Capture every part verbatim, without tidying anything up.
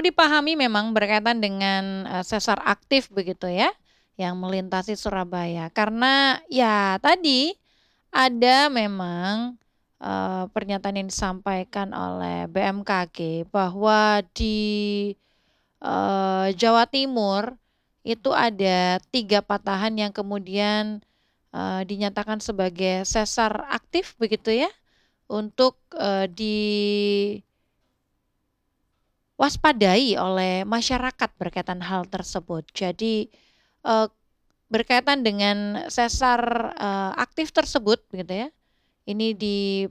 perlu dipahami memang berkaitan dengan, eee, sesar aktif begitu ya, yang melintasi Surabaya. Karena ya tadi, ada memang, eee, pernyataan yang disampaikan oleh B M K G bahwa di, eee, Jawa Timur itu ada tiga patahan yang kemudian, eee, dinyatakan sebagai sesar aktif begitu ya, untuk, eee, di waspadai oleh masyarakat berkaitan hal tersebut. Jadi, eee, berkaitan dengan sesar, eee, aktif tersebut begitu ya, ini di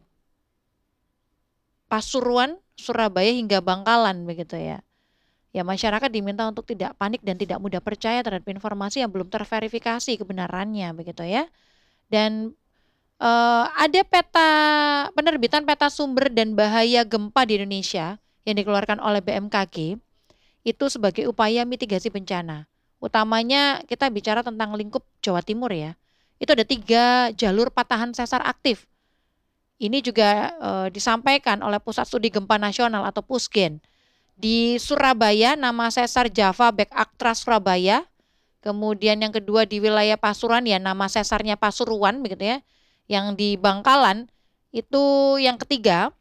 Pasuruan, Surabaya, hingga Bangkalan begitu ya. Ya masyarakat diminta untuk tidak panik dan tidak mudah percaya terhadap informasi yang belum terverifikasi kebenarannya begitu ya. Dan, eee, ada peta penerbitan peta sumber dan bahaya gempa di Indonesia yang dikeluarkan oleh B M K G, itu sebagai upaya mitigasi bencana. Utamanya kita bicara tentang lingkup Jawa Timur ya, itu ada tiga jalur patahan sesar aktif. Ini juga, eee, disampaikan oleh Pusat Studi Gempa Nasional atau Pusgen. Di Surabaya nama sesar Java Back Actras Surabaya, kemudian yang kedua di wilayah Pasuruan ya nama sesarnya Pasuruan begitu ya, yang di Bangkalan itu yang ketiga,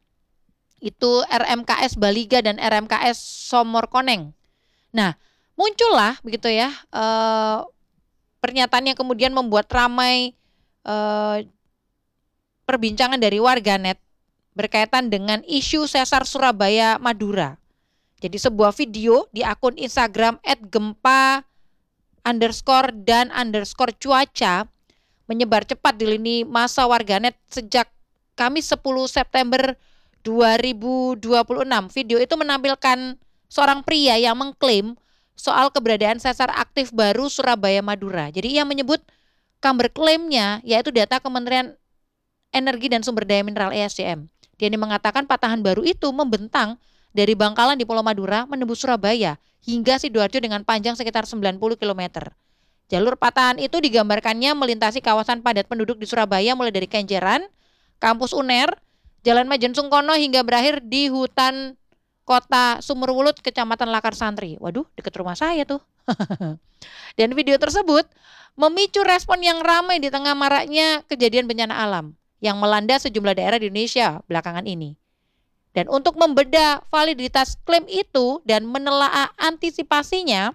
itu R M K S Baliga dan R M K S Somorkoneng. Nah, muncullah begitu ya, eee, pernyataan yang kemudian membuat ramai, eee, perbincangan dari warganet berkaitan dengan isu sesar Surabaya Madura. Jadi sebuah video di akun Instagram et gempa underscore dan underscore cuaca menyebar cepat di lini masa warganet sejak Kamis sepuluh September dua ribu dua puluh enam. Video itu menampilkan seorang pria yang mengklaim soal keberadaan sesar aktif baru Surabaya Madura. Jadi ia menyebut sumber klaimnya yaitu data Kementerian Energi dan Sumber Daya Mineral E S D M. Dia ini mengatakan patahan baru itu membentang dari Bangkalan di Pulau Madura menembus Surabaya hingga Sidoarjo dengan panjang sekitar sembilan puluh kilometer. Jalur patahan itu digambarkannya melintasi kawasan padat penduduk di Surabaya mulai dari Kenjeran, Kampus UNER, Jalan Majen Sungkono hingga berakhir di hutan kota Sumurwulut, Kecamatan Lakar Santri. Waduh, dekat rumah saya tuh. Dan video tersebut memicu respon yang ramai di tengah maraknya kejadian bencana alam yang melanda sejumlah daerah di Indonesia belakangan ini. Dan untuk membedah validitas klaim itu dan menelaah antisipasinya,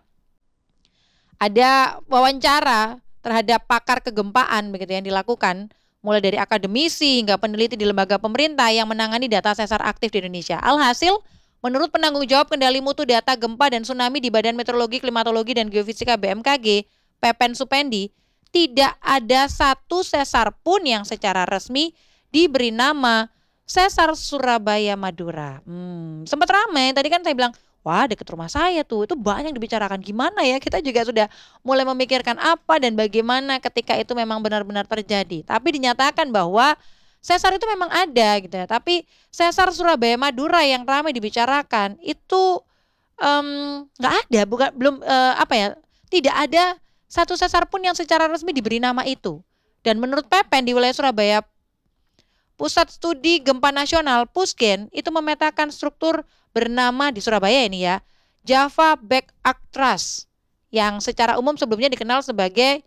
ada wawancara terhadap pakar kegempaan begitu yang dilakukan mulai dari akademisi hingga peneliti di lembaga pemerintah yang menangani data sesar aktif di Indonesia. Alhasil, menurut penanggung jawab kendali mutu data gempa dan tsunami di Badan Meteorologi, Klimatologi dan Geofisika B M K G, Pepen Supendi, tidak ada satu sesar pun yang secara resmi diberi nama sesar Surabaya Madura. Hmm, sempat ramai. Tadi kan saya bilang, wah dekat rumah saya tuh, itu banyak dibicarakan. Gimana ya? Kita juga sudah mulai memikirkan apa dan bagaimana ketika itu memang benar-benar terjadi. Tapi dinyatakan bahwa sesar itu memang ada gitu ya. Tapi sesar Surabaya Madura yang ramai dibicarakan itu nggak um, ada, bukan belum uh, apa ya? Tidak ada satu sesar pun yang secara resmi diberi nama itu. Dan menurut Pepen di wilayah Surabaya, Pusat Studi Gempa Nasional Pusgen itu memetakan struktur bernama di Surabaya ini ya, Java Back Actras yang secara umum sebelumnya dikenal sebagai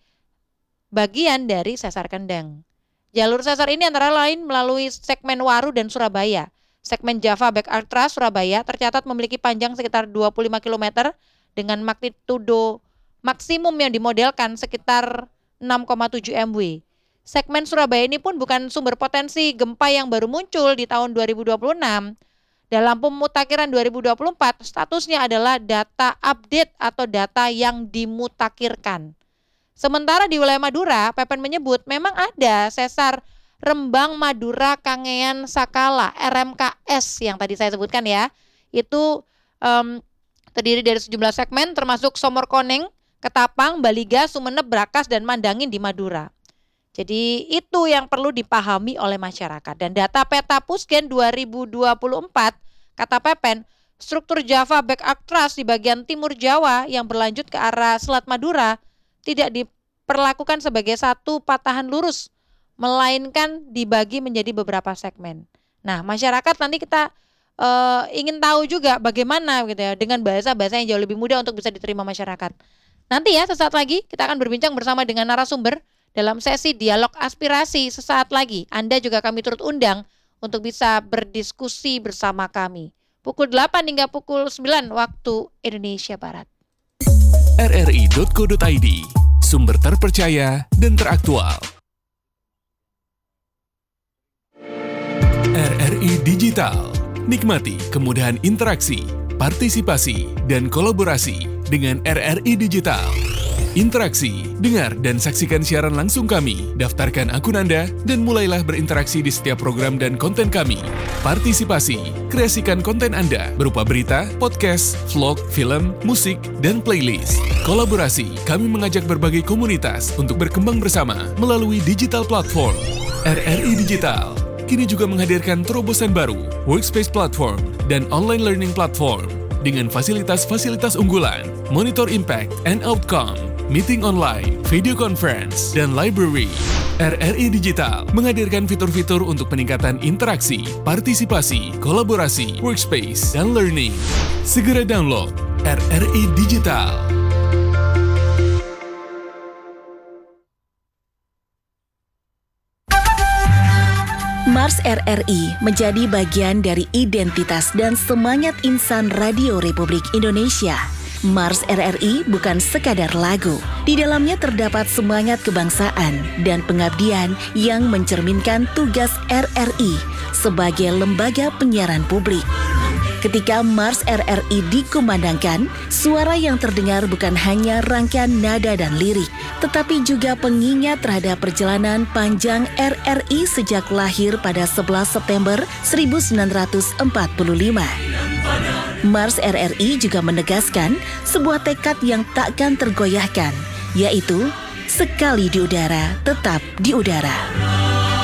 bagian dari sesar Kendeng. Jalur sesar ini antara lain melalui segmen Waru dan Surabaya. Segmen Java Back Actras Surabaya tercatat memiliki panjang sekitar dua puluh lima kilometer dengan magnitudo maksimum yang dimodelkan sekitar enam koma tujuh M W. Segmen Surabaya ini pun bukan sumber potensi gempa yang baru muncul di tahun dua ribu dua puluh enam. Dalam pemutakhiran dua ribu dua puluh empat, statusnya adalah data update atau data yang dimutakhirkan. Sementara di wilayah Madura, Pepen menyebut memang ada sesar Rembang Madura Kangean Sakala R M K S yang tadi saya sebutkan ya. Itu um, terdiri dari sejumlah segmen termasuk Somorkoneng, Ketapang, Baliga, Sumeneb, Brakas, dan Mandangin di Madura. Jadi itu yang perlu dipahami oleh masyarakat. Dan data peta Pusgen dua ribu dua puluh empat, kata Pepen, struktur Java Back Actras di bagian timur Jawa yang berlanjut ke arah Selat Madura tidak diperlakukan sebagai satu patahan lurus, melainkan dibagi menjadi beberapa segmen. Nah, masyarakat nanti kita uh, ingin tahu juga bagaimana gitu ya, dengan bahasa-bahasa yang jauh lebih mudah untuk bisa diterima masyarakat. Nanti ya sesaat lagi kita akan berbincang bersama dengan narasumber dalam sesi dialog aspirasi sesaat lagi. Anda juga kami turut undang untuk bisa berdiskusi bersama kami. Pukul delapan hingga pukul sembilan waktu Indonesia Barat. r r i dot co dot i d, sumber terpercaya dan teraktual. R R I Digital, nikmati kemudahan interaksi, partisipasi, dan kolaborasi dengan R R I Digital. Interaksi, dengar dan saksikan siaran langsung kami, daftarkan akun Anda, dan mulailah berinteraksi di setiap program dan konten kami. Partisipasi, kreasikan konten Anda berupa berita, podcast, vlog, film, musik, dan playlist. Kolaborasi, kami mengajak berbagai komunitas untuk berkembang bersama melalui digital platform. R R I Digital kini juga menghadirkan terobosan baru, workspace platform, dan online learning platform dengan fasilitas-fasilitas unggulan, monitor impact and outcome, meeting online, video conference, dan library. R R I Digital menghadirkan fitur-fitur untuk peningkatan interaksi, partisipasi, kolaborasi, workspace, dan learning. Segera download R R I Digital. Mars R R I menjadi bagian dari identitas dan semangat insan Radio Republik Indonesia. Mars R R I bukan sekadar lagu. Di dalamnya terdapat semangat kebangsaan dan pengabdian yang mencerminkan tugas R R I sebagai lembaga penyiaran publik. Ketika Mars R R I dikumandangkan, suara yang terdengar bukan hanya rangkaian nada dan lirik, tetapi juga pengingat terhadap perjalanan panjang R R I sejak lahir pada sebelas September seribu sembilan ratus empat puluh lima. Mars R R I juga menegaskan sebuah tekad yang takkan tergoyahkan, yaitu sekali di udara, tetap di udara.